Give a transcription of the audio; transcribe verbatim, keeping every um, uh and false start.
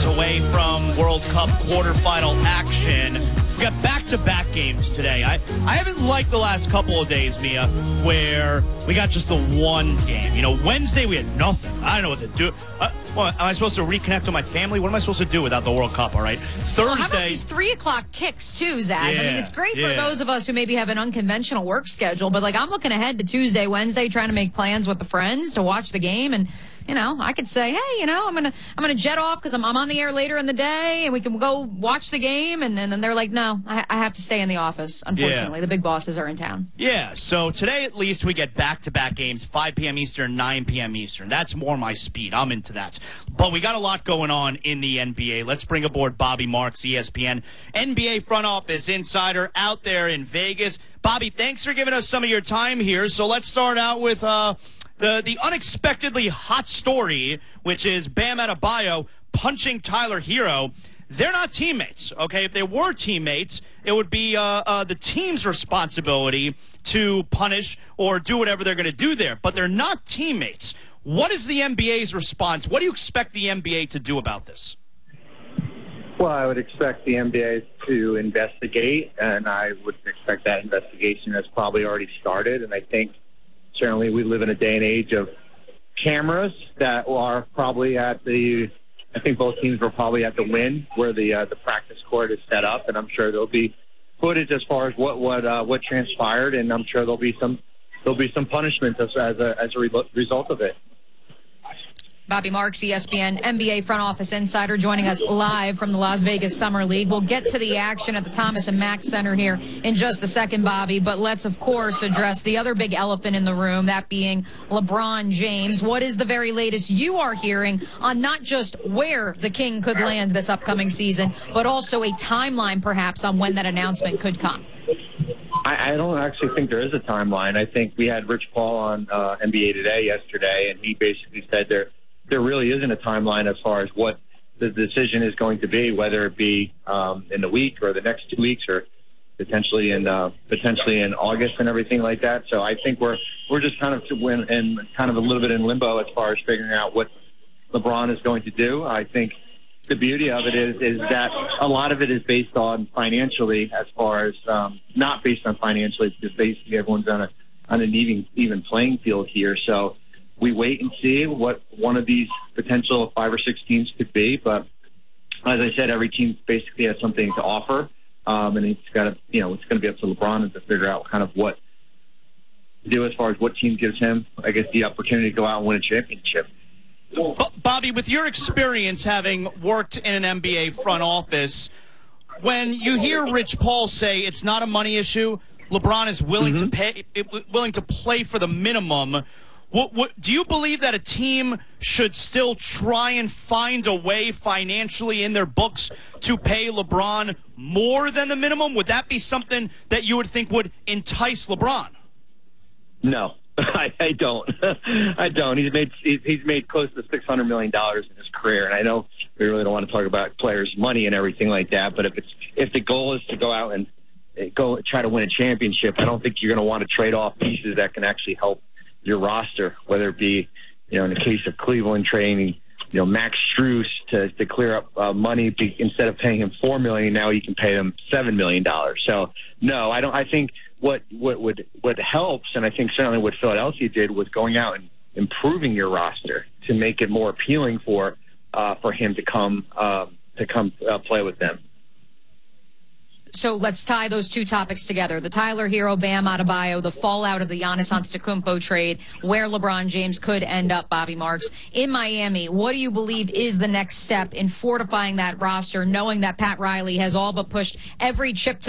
hours away from World Cup quarterfinal action. We got back-to-back games today. I, I haven't liked the last couple of days, Mia, where we got just the one game. You know, Wednesday we had nothing. I don't know what to do. Uh, well, am I supposed to reconnect with my family? What am I supposed to do without the World Cup, all right? Thursday. Well, how about these three o'clock kicks, too, Zaz? Yeah, I mean, it's great yeah. for those of us who maybe have an unconventional work schedule, but, like, I'm looking ahead to Tuesday, Wednesday, trying to make plans with the friends to watch the game, and you know, I could say, hey, you know, I'm gonna I'm gonna jet off because I'm I'm on the air later in the day, and we can go watch the game. And, and then they're like, no, I, I have to stay in the office. Unfortunately, yeah. the big bosses are in town. Yeah. So today, at least, we get back-to-back games, five p.m. Eastern, nine p.m. Eastern. That's more my speed. I'm into that. But we got a lot going on in the N B A. Let's bring aboard Bobby Marks, E S P N N B A front office insider out there in Vegas. Bobby, thanks for giving us some of your time here. So let's start out with uh. The the unexpectedly hot story, which is Bam Adebayo punching Tyler Hero. They're not teammates, okay? If they were teammates, it would be uh, uh, the team's responsibility to punish or do whatever they're going to do there. But they're not teammates. What is the N B A's response? What do you expect the N B A to do about this? Well, I would expect the N B A to investigate, and I would expect that investigation has probably already started. And I think certainly we live in a day and age of cameras that are probably at the, I think both teams were probably at the Wynn where the uh, the practice court is set up, and I'm sure there'll be footage as far as what what uh, what transpired, and I'm sure there'll be some there'll be some punishment as, as a as a re- result of it. Bobby Marks, E S P N N B A front office insider, joining us live from the Las Vegas Summer League. We'll get to the action at the Thomas and Mack Center here in just a second, Bobby, but let's, of course, address the other big elephant in the room, that being LeBron James. What is the very latest you are hearing on not just where the King could land this upcoming season, but also a timeline, perhaps, on when that announcement could come? I, I don't actually think there is a timeline. I think we had Rich Paul on uh, N B A Today yesterday, and he basically said there there really isn't a timeline as far as what the decision is going to be, whether it be um, in the week or the next two weeks or potentially in uh, potentially in August and everything like that. So I think we're we're just kind of in, in kind of a little bit in limbo as far as figuring out what LeBron is going to do. I think the beauty of it is is that a lot of it is based on financially, as far as um, not based on financially, because basically everyone's on a on an even even playing field here. So we wait and see what one of these potential five or six teams could be. But as I said, every team basically has something to offer, um, and it's got to, you know, it's going to be up to LeBron to figure out kind of what to do as far as what team gives him, I guess, the opportunity to go out and win a championship. Bobby, with your experience having worked in an N B A front office, when you hear Rich Paul say it's not a money issue, LeBron is willing mm-hmm. to pay, willing to play for the minimum. What, what, do you believe that a team should still try and find a way financially in their books to pay LeBron more than the minimum? Would that be something that you would think would entice LeBron? No, I, I don't. I don't. He's made he's made close to six hundred million dollars in his career, and I know we really don't want to talk about players' money and everything like that. But if it's if the goal is to go out and go try to win a championship, I don't think you're going to want to trade off pieces that can actually help your roster, whether it be, you know, in the case of Cleveland trading, you know, Max Strus to, to clear up uh, money be, instead of paying him four million dollars, now you can pay him seven million dollars. So, no, I don't. I think what what would what helps, and I think certainly what Philadelphia did, was going out and improving your roster to make it more appealing for uh, for him to come uh, to come uh, play with them. So let's tie those two topics together. The Tyler Hero, Bam Adebayo, the fallout of the Giannis Antetokounmpo trade, where LeBron James could end up, Bobby Marks. In Miami, what do you believe is the next step in fortifying that roster, knowing that Pat Riley has all but pushed every chip to